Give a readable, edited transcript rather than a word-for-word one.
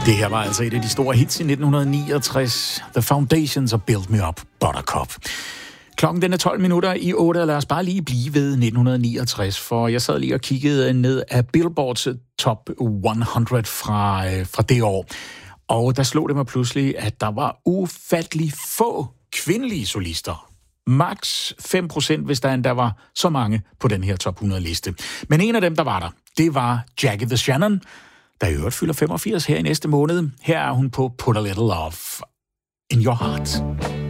Det her var altså et af de store hits i 1969. The Foundations of Build Me Up, Buttercup. Klokken den er 12 minutter i 8, og lad os bare lige blive ved 1969, for jeg sad lige og kiggede ned af Billboards Top 100 fra det år. Og der slog det mig pludselig, at der var ufattelig få kvindelige solister. Max 5%, hvis der endda var så mange på den her Top 100-liste. Men en af dem, der var der, det var Jackie the Shannon, der i øvrigt fylder 85 her i næste måned. Her er hun på Put a Little Love in Your Heart.